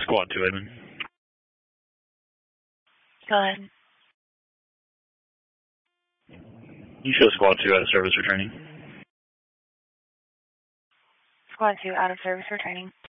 Squad 2, Edmund. Go ahead. You show Squad 2 out of service returning. Squad 2 out of service returning.